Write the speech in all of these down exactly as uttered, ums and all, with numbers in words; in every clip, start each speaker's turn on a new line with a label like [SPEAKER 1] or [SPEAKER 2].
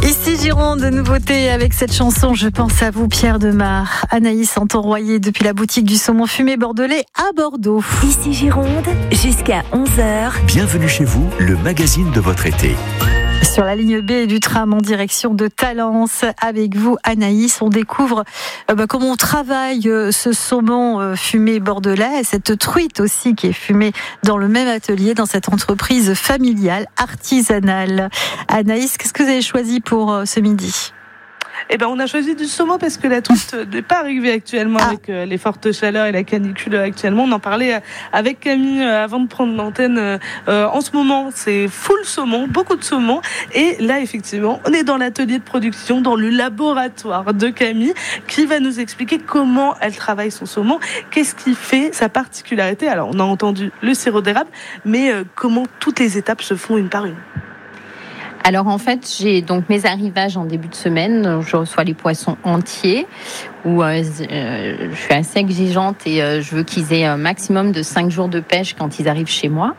[SPEAKER 1] Ici Gironde, de nouveauté avec cette chanson Je pense à vous, Pierre Demar. Anaïs Santon-Royer depuis la boutique du saumon fumé bordelais à Bordeaux.
[SPEAKER 2] Ici Gironde, jusqu'à onze heures.
[SPEAKER 3] Bienvenue chez vous, le magazine de votre été.
[SPEAKER 1] Sur la ligne B du tram en direction de Talence, avec vous Anaïs, on découvre euh, bah, comment on travaille euh, ce saumon euh, fumé bordelais, et cette truite aussi qui est fumée dans le même atelier, dans cette entreprise familiale, artisanale. Anaïs, qu'est-ce que vous avez choisi pour euh, ce midi ?
[SPEAKER 4] Eh ben, on a choisi du saumon parce que la truite n'est pas arrivée actuellement ah. avec euh, les fortes chaleurs et la canicule actuellement. On en parlait euh, avec Camille euh, avant de prendre l'antenne. Euh, en ce moment, c'est full saumon, beaucoup de saumon. Et là, effectivement, on est dans l'atelier de production, dans le laboratoire de Camille, qui va nous expliquer comment elle travaille son saumon, qu'est-ce qui fait sa particularité. Alors, on a entendu le sirop d'érable, mais euh, comment toutes les étapes se font une par une.
[SPEAKER 5] Alors en fait, j'ai donc mes arrivages en début de semaine. Je reçois les poissons entiers où euh, je suis assez exigeante et euh, je veux qu'ils aient un maximum de cinq jours de pêche quand ils arrivent chez moi.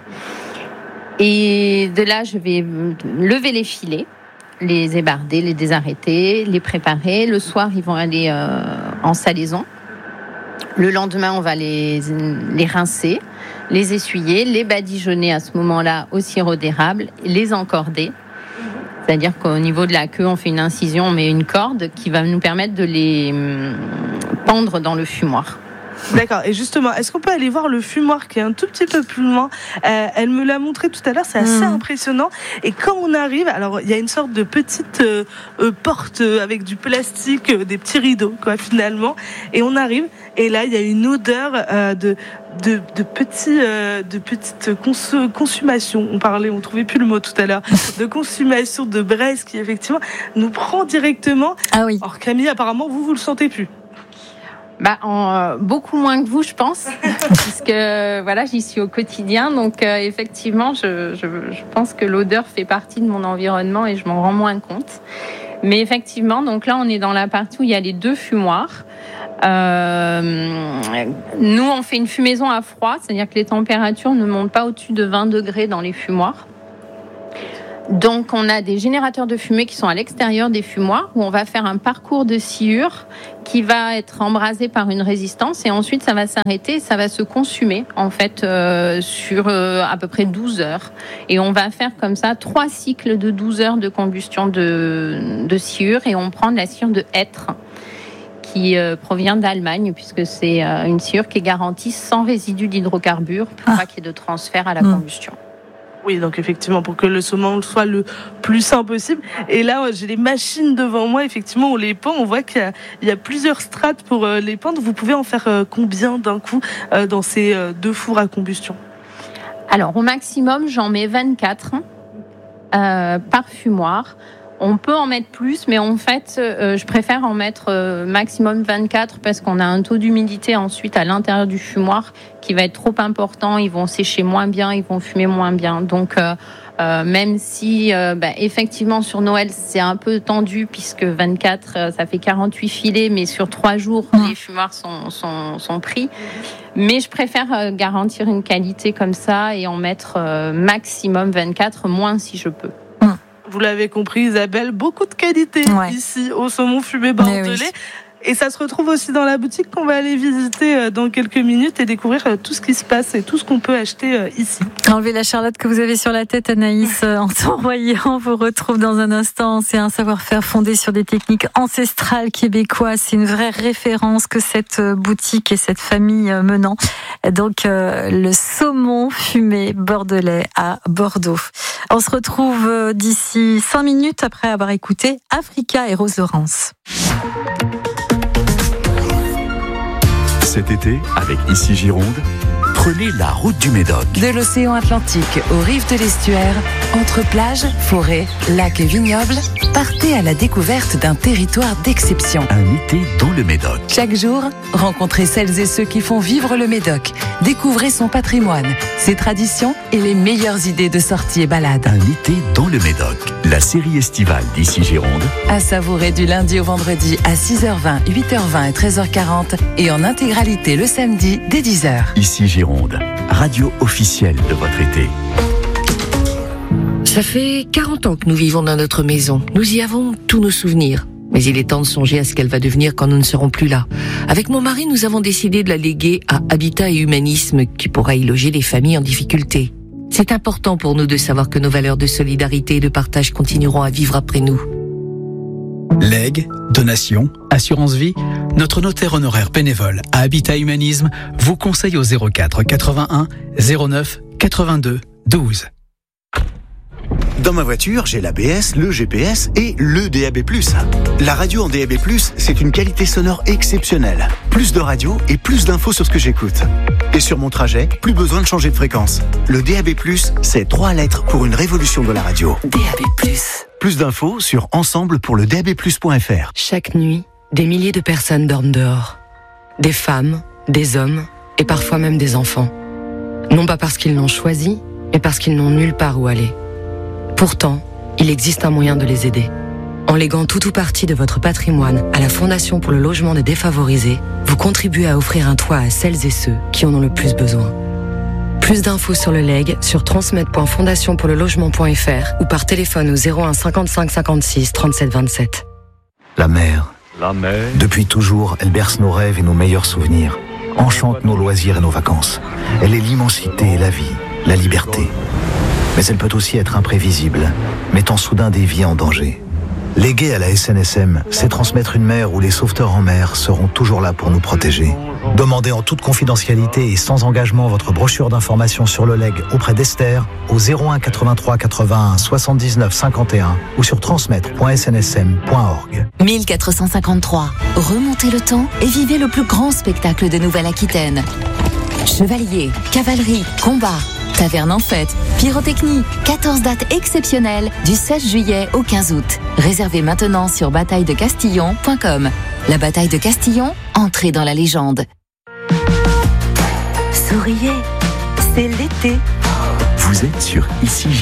[SPEAKER 5] Et de là, je vais lever les filets, les ébarder, les désarrêter, les préparer. Le soir, ils vont aller euh, en salaison. Le lendemain, on va les, les rincer, les essuyer, les badigeonner à ce moment-là au sirop d'érable, les encorder. C'est-à-dire qu'au niveau de la queue, on fait une incision, on met une corde qui va nous permettre de les pendre dans le fumoir.
[SPEAKER 4] D'accord. Et justement, est-ce qu'on peut aller voir le fumoir qui est un tout petit peu plus loin ? euh, Elle me l'a montré tout à l'heure, c'est assez mmh. impressionnant. Et quand on arrive, alors il y a une sorte de petite euh, euh, porte avec du plastique, euh, des petits rideaux, quoi, finalement. Et on arrive, et là, il y a une odeur euh, de... De, de, petits, euh, de petites cons- consommations. On parlait, on trouvait plus le mot tout à l'heure, de consommation de braise qui effectivement nous prend directement.
[SPEAKER 1] Ah oui.
[SPEAKER 4] Or Camille, apparemment, vous, vous le sentez plus.
[SPEAKER 5] Bah, en, euh, beaucoup moins que vous, je pense, puisque voilà, j'y suis au quotidien. Donc euh, effectivement, je, je, je pense que l'odeur fait partie de mon environnement et je m'en rends moins compte. Mais effectivement, donc là, on est dans la partie où il y a les deux fumoirs. Euh, nous, on fait une fumaison à froid, c'est-à-dire que les températures ne montent pas au-dessus de vingt degrés dans les fumoirs. Donc, on a des générateurs de fumée qui sont à l'extérieur des fumoirs où on va faire un parcours de sciure qui va être embrasé par une résistance et ensuite ça va s'arrêter et ça va se consumer en fait euh, sur euh, à peu près douze heures. Et on va faire comme ça trois cycles de douze heures de combustion de, de sciure et on prend de la sciure de hêtre qui euh, provient d'Allemagne puisque c'est euh, une sciure qui est garantie sans résidus d'hydrocarbures pour pas qu'il y ait de transfert à la mmh. combustion.
[SPEAKER 4] Oui, donc effectivement, pour que le saumon soit le plus sain possible. Et là, j'ai les machines devant moi, effectivement, on les pend. On voit qu'il y a, il y a plusieurs strates pour euh, les pendre. Vous pouvez en faire euh, combien d'un coup euh, dans ces euh, deux fours à combustion ?
[SPEAKER 5] Alors, au maximum, j'en mets vingt-quatre euh, par fumoir. On peut en mettre plus, mais en fait, euh, je préfère en mettre euh, maximum vingt-quatre parce qu'on a un taux d'humidité ensuite à l'intérieur du fumoir qui va être trop important. Ils vont sécher moins bien, ils vont fumer moins bien. Donc, euh, euh, même si, euh, bah, effectivement, sur Noël, c'est un peu tendu puisque vingt-quatre, euh, ça fait quarante-huit filets, mais sur trois jours, mmh. les fumoirs sont, sont, sont pris. Mais je préfère euh, garantir une qualité comme ça et en mettre euh, maximum vingt-quatre, moins si je peux.
[SPEAKER 4] Vous l'avez compris, Isabelle, beaucoup de qualité ouais. ici au saumon fumé bordelais. Oui. Et ça se retrouve aussi dans la boutique qu'on va aller visiter dans quelques minutes et découvrir tout ce qui se passe et tout ce qu'on peut acheter ici.
[SPEAKER 1] Enlevez la charlotte que vous avez sur la tête, Anaïs. En t'envoyant, on vous retrouve dans un instant. C'est un savoir-faire fondé sur des techniques ancestrales québécoises. C'est une vraie référence que cette boutique et cette famille menant. Donc, euh, le saumon fumé bordelais à Bordeaux. On se retrouve d'ici cinq minutes après avoir écouté Africa et Rose Laurence.
[SPEAKER 3] Cet été, avec Ici Gironde, prenez la route du Médoc.
[SPEAKER 2] De l'océan Atlantique aux rives de l'estuaire, entre plages, forêts, lacs et vignobles, partez à la découverte d'un territoire d'exception.
[SPEAKER 3] Un été dans le Médoc.
[SPEAKER 2] Chaque jour, rencontrez celles et ceux qui font vivre le Médoc. Découvrez son patrimoine, ses traditions et les meilleures idées de sorties et balades.
[SPEAKER 3] Un été dans le Médoc. La série estivale d'Ici Gironde.
[SPEAKER 2] À savourer du lundi au vendredi à six heures vingt, huit heures vingt et treize heures quarante et en intégralité le samedi dès dix heures.
[SPEAKER 3] Ici Gironde, radio officielle de votre été.
[SPEAKER 6] Ça fait quarante ans que nous vivons dans notre maison. Nous y avons tous nos souvenirs. Mais il est temps de songer à ce qu'elle va devenir quand nous ne serons plus là. Avec mon mari, nous avons décidé de la léguer à Habitat et Humanisme, qui pourra y loger les familles en difficulté. C'est important pour nous de savoir que nos valeurs de solidarité et de partage continueront à vivre après nous.
[SPEAKER 7] Legs, donations, assurance vie, notre notaire honoraire bénévole à Habitat Humanisme vous conseille au zéro quatre quatre-vingt-un zéro neuf quatre-vingt-deux douze.
[SPEAKER 8] Dans ma voiture, j'ai l'A B S, le G P S et le D A B plus. La radio en D A B plus, c'est une qualité sonore exceptionnelle. Plus de radio et plus d'infos sur ce que j'écoute. Et sur mon trajet, plus besoin de changer de fréquence. Le D A B plus, c'est trois lettres pour une révolution de la radio.
[SPEAKER 2] D A B plus.
[SPEAKER 8] Plus d'infos sur ensemble pour le D A B plus point F R.
[SPEAKER 6] Chaque nuit, des milliers de personnes dorment dehors. Des femmes, des hommes et parfois même des enfants. Non pas parce qu'ils l'ont choisi, mais parce qu'ils n'ont nulle part où aller. Pourtant, il existe un moyen de les aider. En léguant tout ou partie de votre patrimoine à la Fondation pour le logement des défavorisés, vous contribuez à offrir un toit à celles et ceux qui en ont le plus besoin. Plus d'infos sur le legs sur transmettre point fondation pour le logement point F R ou par téléphone au zéro un cinquante-cinq cinquante-six trente-sept vingt-sept.
[SPEAKER 9] La mer. La mer. Depuis toujours, elle berce nos rêves et nos meilleurs souvenirs, enchante nos loisirs et nos vacances. Elle est l'immensité et la vie, la liberté. Mais elle peut aussi être imprévisible, mettant soudain des vies en danger. Léguer à la S N S M, c'est transmettre une mer où les sauveteurs en mer seront toujours là pour nous protéger. Demandez en toute confidentialité et sans engagement votre brochure d'information sur le legs auprès d'Esther au zéro un quatre-vingt-trois quatre-vingt-un soixante-dix-neuf cinquante et un ou sur transmettre point s n s m point org.
[SPEAKER 2] mille quatre cent cinquante-trois. Remontez le temps et vivez le plus grand spectacle de Nouvelle-Aquitaine. Chevalier, cavalerie, combat, taverne en fête, pyrotechnie, quatorze dates exceptionnelles du seize juillet au quinze août. Réservez maintenant sur bataille de castillon point com. La bataille de Castillon, entrez dans la légende.
[SPEAKER 10] Souriez, c'est l'été.
[SPEAKER 3] Vous êtes sur Ici